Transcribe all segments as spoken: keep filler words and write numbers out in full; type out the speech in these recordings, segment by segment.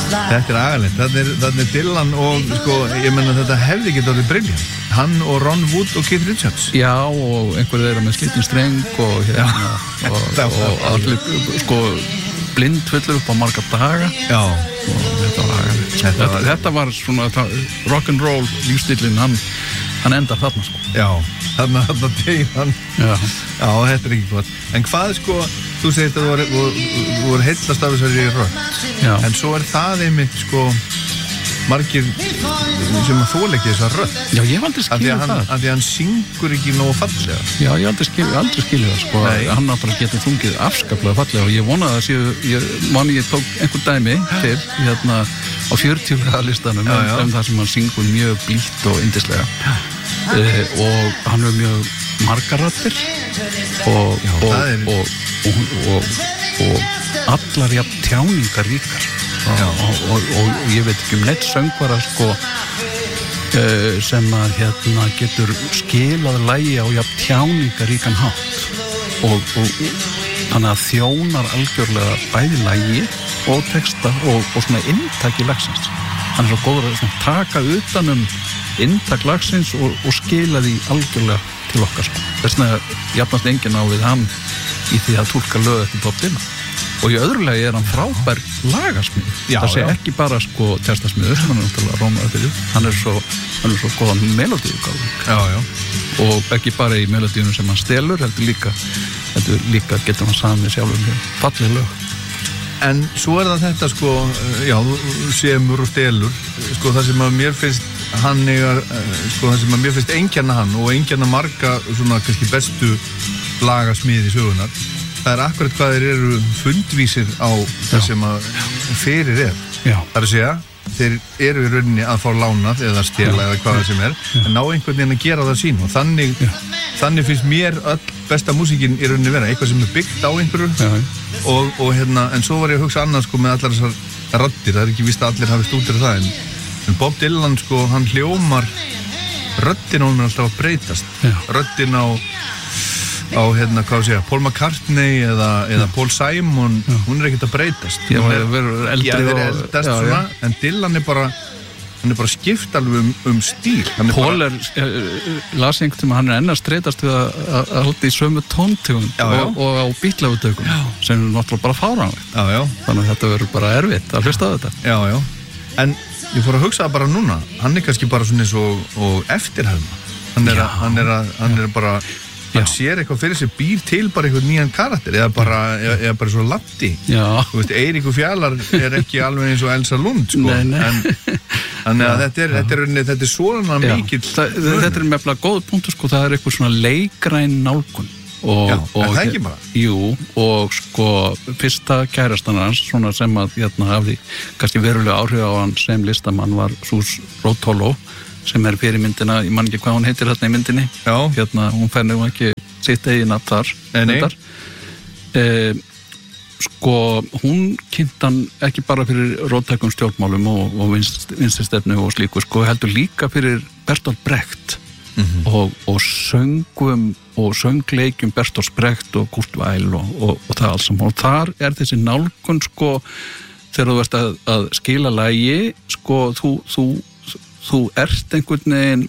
Þetta er agalegt, þetta er, þetta er Dylan og sko, ég menna þetta hefði ekki orðið brilljant. Hann og Ron Wood og Keith Richards. Já, og einhver þeirra með slitinn streng og hérna, og, og allir, sko, blindfullur upp á marga daga. Já. Og þetta var agalegt. Þetta, þetta, var... þetta var svona, rock'n'roll lífstílinn, hann, hann endar þarna, sko. Já, þarna, þarna tegir hann. Já. Já, þetta er ekki gott. En hvað, sko, þú segist að þú voru, voru, voru heillast af þessari rödd. Já. En svo er það einmitt, sko, margir sem að þoleggja þessar rödd. Já, ég hef aldrei skilið það. Af því að hann syngur ekki nógu fallega. Já, ég hef aldrei skilið, aldrei skilið það, sko. Nei. Hann náttúrulega getur þungið afskaplega fallega og ég vona það séu, ég mani ég tók einhver dæmi til, hérna, á fjörutíu listanum já, já. Um það sem hann syngur mjög blítt og yndislega. Uh, og hann er mjög margar raddir og, já, og, er... og, og, og, og allar jafn tjáningar ríkar og, og, og, og ég veit ekki um neitt söngvara sko, uh, sem að hérna, getur skilað lagi á jafn tjáningar ríkan hátt og, og þannig að þjónar algjörlega bæði lagi og texta og, og svona inntaki lagsins. Hann er svo góður að taka utanum inntak lagsins og, og skila því algjörlega til okkar sko. Þess vegna jafnast enginn á við hann í því að túlka lög eftir Bob Dylan. Og í öðru lagi er hann frábær lagasmið. Það sé ekki bara sko textasmiður sem hann er náttúrulega rómaður fyrir. Hann er svo, hann er svo góðan melodíugáfu. Já, já. Og ekki bara í melodíunum sem hann stelur, heldur líka, heldur líka getur hann samið sjálfur með falleg lög. En svo er það þetta sko, já, semur og stelur, sko það sem að mér finnst hann eiga, sko það sem að mér finnst einkenna hann og einkenna marga svona kannski bestu lagasmiði sögunar. Það er akkurat hvað þeir eru fundvísir á það sem að fyrir er. Já. Það er að segja, þeir eru í rauninni að fá lánað eða stela eða hvað það sem er, já. En ná einhvern veginn að gera það sín og þannig, þannig finnst mér öll besta músíkin í rauninni vera, eitthvað sem er byggt á einhverju já. og, og hérna, en svo var ég að hugsa annað sko með allar þessar raddir, það er ekki víst að allir hafi stútir það, en, en Bob Dylan sko, hann hljómar, röddin á hann er alltaf að breytast, já. Röddin á á hérna, hvað sé ég, Paul McCartney eða, eða Paul Simon, já. Hún er ekkert að breytast. Já, það er verið eldri já, og... eldast já, svona, já. En Dylan er bara, hann er bara skipt alveg um, um stíl. Er Paul bara... er, er las einhvern tíma, hann er enn að streitast við að, að, að halda í sömu tóntegund og, og á bítlafutökum, sem er náttúrulega bara fáránlegt. Já, já. Þannig að þetta verður bara erfitt að hlusta á þetta. Já, já. En ég fór að hugsa það bara núna, hann er kannski bara svona eins og, og eftirherma. Hann er, að, hann er, að, hann er bara... hann já. Sér eitthvað fyrir sig, býr til bara eitthvað nýjan karakter eða bara, eða, eða bara svo Latti þú veist, Eiríkur Fjalar er ekki alveg eins og Elsa Lund sko. Nei, nei. En, en ja, þetta er þetta er, þetta er svona mikill þetta er mefnilega góð punktur sko, það er eitthvað svona leikræn nálgun og, já, og er það ekki bara? Jú, og sko fyrsta kærastan hans, svona sem að hérna hafði kannski verulega áhrif á hann sem listamann var Sus Rótóló sem er fyrir myndina, ég man ekki hvað hún heitir þarna í myndinni. Já. Hérna, hún fær nú ekki sitt eigin af þar. Nei. E, sko, hún kynnt hann ekki bara fyrir róttækum stjórnmálum og, og vinstristefnu og slíku, sko, heldur líka fyrir Bertolt Brecht mm-hmm. og, og söngum og söngleikjum Bertolt Brecht og Kurt Weill og, og, og það alls saman. Og þar er þessi nálgun, sko, þegar þú ert að, að skila lagi, sko, þú, þú þú ert einhvern veginn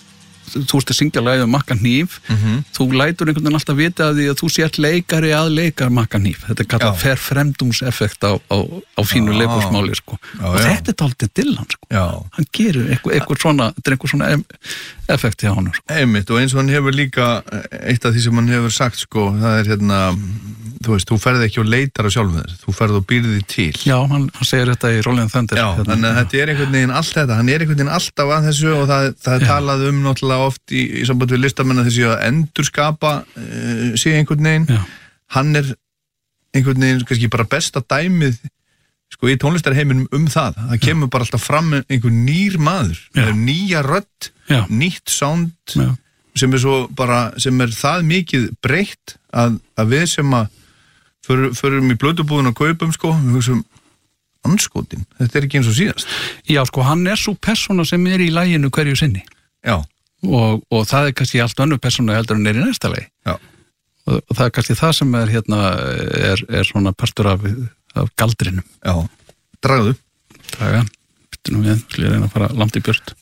þú ert að syngja lagið um Makka hníf mm-hmm. þú lætur einhvern veginn alltaf vita að því að þú sért leikari að leikar Makka hníf þetta er kallað ferfremdungseffekt á, á, á fínu leikhúsmáli sko. Já, og já. þetta er dálítið Dylan sko. Já. Hann gerir eitthvað, eitthvað svona, eitthvað svona effekt hjá hann sko. Einmitt, og eins og hann hefur líka eitt af því sem hann hefur sagt sko, það er hérna þú veist, þú ferði ekki og leitar á sjálfum þér þú ferði og býrði til já, hann, hann segir þetta í Rolling Thunder já, hérna. Þannig að þetta er einhvern veginn allt þetta hann er einhvern veginn alltaf að þessu og það, það er talað um náttúrulega oft í, í samband við listamenn þessi að endurskapa uh, sig einhvern veginn já. Hann er einhvern veginn kannski bara besta dæmið sko í tónlistarheiminum um það það kemur já. Bara alltaf fram einhver nýr maður nýja rödd, já. Nýtt sound já. Sem er svo bara, sem er það mikið breytt að, að við sem að Förum, förum í blödubúðun og kaupum sko, við hugsaum anskotin, þetta er ekki eins og síðast. Já sko, hann er svo persóna sem er í laginu hverju sinni. Já. Og, og það er kannski allt önnur persóna heldur en er í næsta lagi. Já. Og, og það er kannski það sem er hérna, er, er svona partur af, af galdrinum. Já, dragðu. Draga, byttu nú við, vil ég reyna að fara langt í björt.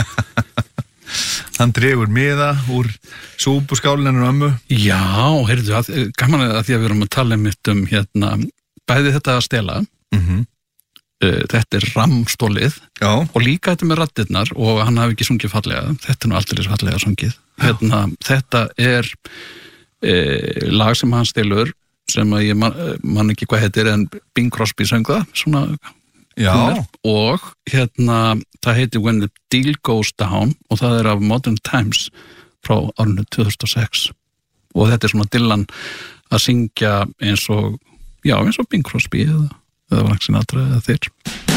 Hann dregur miða úr súpuskálinu ömmu. Já, heyrðu, að, gaman að því að við erum að tala um, um hérna, bæði þetta að stela, Mhm. uh, þetta er ramstólið Já. og líka þetta með raddirnar og hann hafi ekki sungið fallega, þetta er nú aldrei fallega sungið. Hérna, þetta er uh, lag sem hann stelur sem að ég man, man ekki hvað heitir en Bing Crosby söng það, svona Já. Númer. Og hérna það heitir When the Deal Goes Down og það er af Modern Times frá árinu tvö þúsund og sex og þetta er svona Dylan að syngja eins og já, eins og Bing Crosby eða, eða Frank Sinatra eða þeir